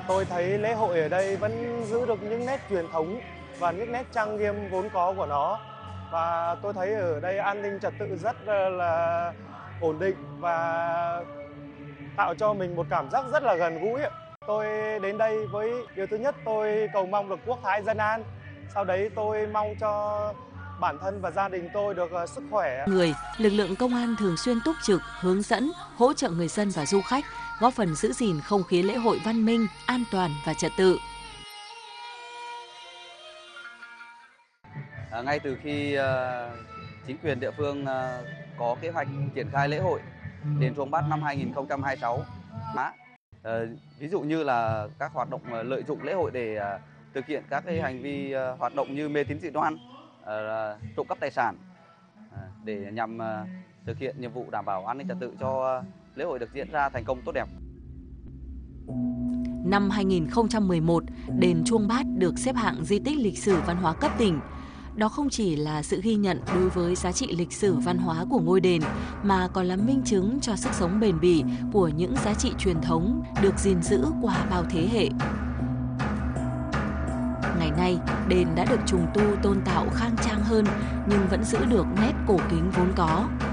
Tôi thấy lễ hội ở đây vẫn giữ được những nét truyền thống và những nét trang nghiêm vốn có của nó. Và tôi thấy ở đây an ninh trật tự rất là ổn định và tạo cho mình một cảm giác rất là gần gũi. Tôi đến đây với điều thứ nhất, tôi cầu mong được quốc thái dân an. Sau đấy tôi mong cho bản thân và gia đình tôi được sức khỏe. Lực lượng công an thường xuyên túc trực, hướng dẫn, hỗ trợ người dân và du khách, góp phần giữ gìn không khí lễ hội văn minh, an toàn và trật tự. Ngay từ khi chính quyền địa phương có kế hoạch triển khai lễ hội Đền Chuông Bát năm 2026, ví dụ như là các hoạt động lợi dụng lễ hội để thực hiện các cái hành vi hoạt động như mê tín dị đoan, trộm cắp tài sản để nhằm thực hiện nhiệm vụ đảm bảo an ninh trật tự cho lễ hội được diễn ra thành công tốt đẹp. Năm 2011, đền Chuông Bát được xếp hạng di tích lịch sử văn hóa cấp tỉnh. Đó không chỉ là sự ghi nhận đối với giá trị lịch sử văn hóa của ngôi đền, mà còn là minh chứng cho sức sống bền bỉ của những giá trị truyền thống được gìn giữ qua bao thế hệ. Ngày nay, đền đã được trùng tu tôn tạo khang trang hơn nhưng vẫn giữ được nét cổ kính vốn có.